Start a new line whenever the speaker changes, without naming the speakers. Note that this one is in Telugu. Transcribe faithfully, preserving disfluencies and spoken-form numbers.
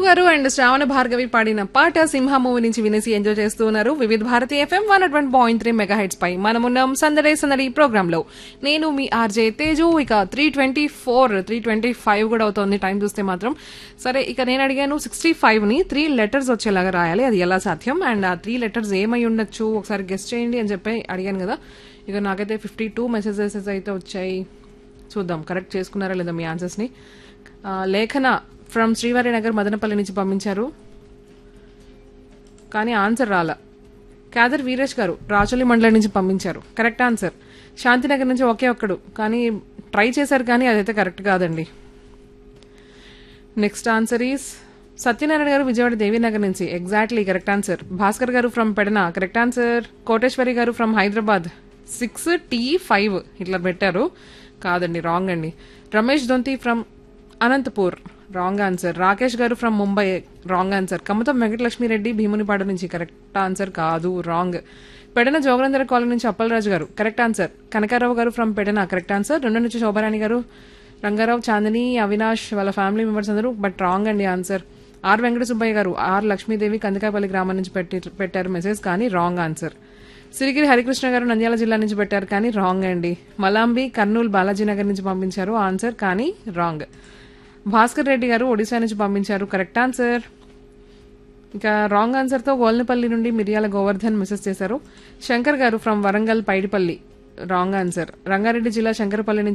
గారు అండ్ శ్రావణ భార్గవి పాడిన పాట సింహ మూవీ నుంచి వినేసి ఎంజాయ్ చేస్తూ ఉన్నారు వివిధ Bharati FM one at one point three mega heads పై మనమున్నాం సందడే సందడి ప్రోగ్రామ్ లో. నేను మీ ఆర్జే తేజు. ఇక three twenty four three twenty five కూడా అవుతుంది టైం చూస్తే మాత్రం. సరే, ఇక నేను అడిగాను సిక్స్టీ ఫైవ్ ని త్రీ లెటర్స్ వచ్చేలాగా రాయాలి, అది ఎలా సాధ్యం అండ్ ఆ త్రీ లెటర్స్ ఏమై ఉండొచ్చు ఒకసారి గెస్ట్ చేయండి అని చెప్పి అడిగాను కదా. ఇక నాకైతే ఫిఫ్టీ టూ మెసేజెస్ అయితే వచ్చాయి. చూద్దాం కరెక్ట్ చేసుకున్నారా లేదా మీ ఆన్సర్స్ ని. లేఖన ఫ్రమ్ శ్రీవారి నగర్ మదనపల్లి నుంచి పంపించారు, కానీ ఆన్సర్ రాలా. కాదర్ వీరేష్ గారు రాచోలి మండలం నుంచి పంపించారు, కరెక్ట్ ఆన్సర్. శాంతినగర్ నుంచి ఒకే ఒక్కడు, కానీ ట్రై చేశారు కానీ అదైతే కరెక్ట్ కాదండి. నెక్స్ట్ ఆన్సర్ ఈస్ సత్యనారాయణ గారు విజయవాడ దేవీనగర్ నుంచి, ఎగ్జాక్ట్లీ కరెక్ట్ ఆన్సర్. భాస్కర్ గారు from Pedana, correct answer. Koteswari గారు from Hyderabad six tea five ఇట్లా పెట్టారు, కాదండి రాంగ్ అండి. రమేష్ దొంతి from Anantapur, wrong answer. Rakesh గారు from Mumbai, wrong answer. Kamatham Venkatalakshmi Reddy Bheemunipadu నుంచి, కరెక్ట్ ఆన్సర్ కాదు, రాంగ్. పెడన జోగనందర కాలనీ నుంచి అప్పలరాజు గారు, కరెక్ట్ ఆన్సర్. కనకారావు గారు ఫ్రమ్ పెడన, కరెక్ట్ ఆన్సర్. రెండు నుంచి శోభారాణి గారు, రంగారావు, చాందిని, అవినాష్ వాళ్ళ ఫ్యామిలీ మెంబర్స్ అందరూ, బట్ రాంగ్ అండి ఆన్సర్. ఆర్ వెంకట సుబ్బయ్య గారు ఆర్ లక్ష్మీదేవి కందికాయపల్లి గ్రామం నుంచి పెట్టి పెట్టారు మెసేజ్, కానీ రాంగ్ ఆన్సర్. సిరిగిరి హరికృష్ణ గారు నంద్యాల జిల్లా నుంచి పెట్టారు, కానీ రాంగ్ అండి. మలాంబి కర్నూలు బాలాజీ నగర్ నుంచి పంపించారు ఆన్సర్, కానీ రాంగ్. భాస్కర్ రెడ్డి గారు ఒడిశా నుంచి పంపించారు, కరెక్ట్ ఆన్సర్. ఇంకా రాంగ్ ఆన్సర్ తో గోల్నపల్లి నుండి మిరియాల గోవర్ధన్ మెసేజ్ చేశారు. శంకర్ గారు from Warangal Paidipally, wrong answer. Rangareddy జిల్లా శంకరపల్లి నుంచి